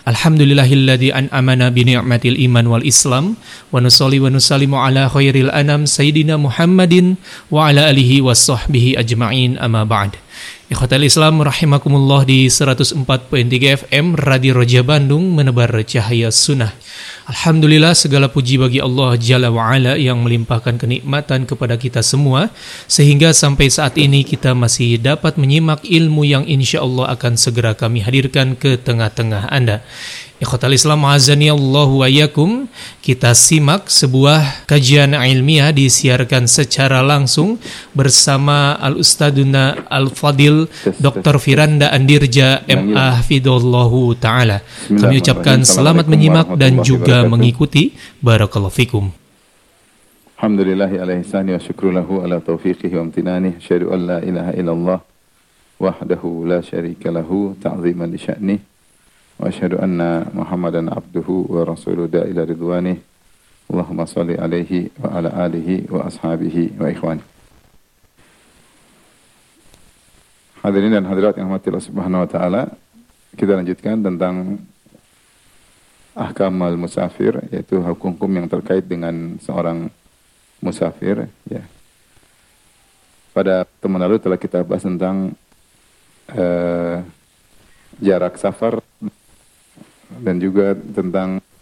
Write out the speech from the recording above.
Alhamdulillahilladzi an'amana bi ni'matil iman wal islam wa nusalli wa nusallimu ala khairil anam sayyidina Muhammadin wa ala alihi washabbihi ajma'in amma ba'd. Ikhwatal Islam rahimakumullah, di 104.3 FM Radio Roja Bandung menebar cahaya sunnah. Alhamdulillah, segala puji bagi Allah Jalla wa'ala yang melimpahkan kenikmatan kepada kita semua, sehingga sampai saat ini kita masih dapat menyimak ilmu yang insya Allah akan segera kami hadirkan ke tengah-tengah Anda. Ikhwatal Islam azani Allahu wa iyyakum, kita simak sebuah kajian ilmiah disiarkan secara langsung bersama Al-Ustaduna Al-Fadil Dr. Firanda Andirja M.A. Hafidhullahu Ta'ala. Kami ucapkan selamat menyimak dan juga mengikuti. Barakallahu fikum. Alhamdulillahi ala ihsani wa syukru lahu ala taufiqihi wa amtinani. Asyhadu an la ilaha illallah wahdahu la syarika lahu ta'ziman li sya'nih. Wa asyhadu anna Muhammadan abduhu wa rasuluhu ila ridwanih. Allahumma shalli alaihi wa ala alihi wa ashabihi wa ikhwani. Hadirin dan hadirat yang rahmati Allah Subhanahu wa taala, kita lanjutkan tentang ahkam al-musafir, yaitu hukum-hukum yang terkait dengan seorang musafir, ya. Pada pertemuan lalu telah kita bahas tentang jarak safar dan juga tentang